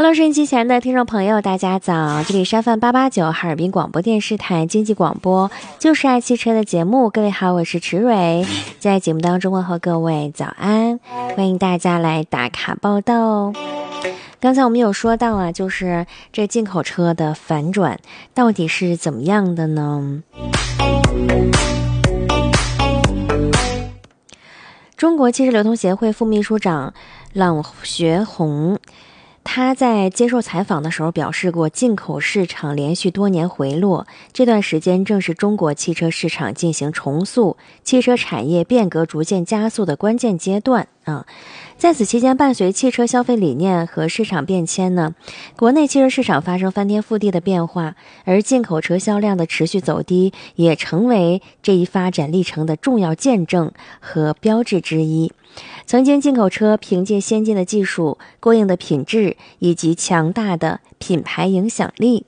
Hello， 收音机前的听众朋友，大家早！这里是 FM889 哈尔滨广播电视台经济广播，就是爱汽车的节目。各位好，我是池蕊，在节目当中问候各位早安，欢迎大家来打卡报道哦。刚才我们有说到啊，就是这进口车的反转到底是怎么样的呢？中国汽车流通协会副秘书长朗学红，他在接受采访的时候表示过，进口市场连续多年回落，这段时间正是中国汽车市场进行重塑、汽车产业变革逐渐加速的关键阶段啊。在此期间，伴随汽车消费理念和市场变迁呢，国内汽车市场发生翻天覆地的变化，而进口车销量的持续走低，也成为这一发展历程的重要见证和标志之一。曾经进口车凭借先进的技术、过硬的品质以及强大的品牌影响力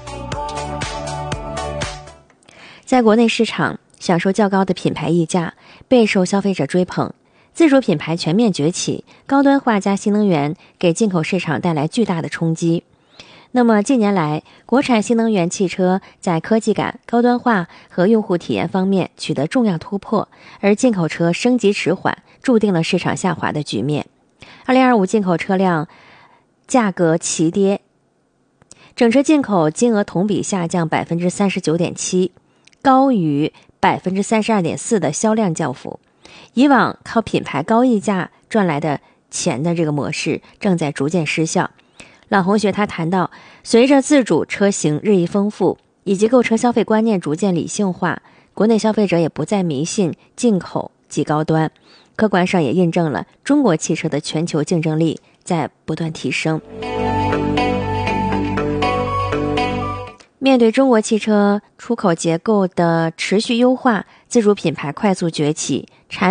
在国内市场享受较高的品牌溢价，备受消费者追捧。自主品牌全面崛起，高端化加新能源给进口市场带来巨大的冲击。那么近年来，国产新能源汽车在科技感、高端化和用户体验方面取得重要突破，而进口车升级迟缓，注定了市场下滑的局面。2025进口车辆价格齐跌，整车进口金额同比下降 39.7%， 高于 32.4% 的销量降幅。以往靠品牌高溢价赚来的钱的这个模式正在逐渐失效。朗红学他谈到，随着自主车型日益丰富，以及购车消费观念逐渐理性化，国内消费者也不再迷信进口即高端，客观上也印证了中国汽车的全球竞争力在不断提升。面对中国汽车出口结构的持续优化，自主品牌快速崛起，产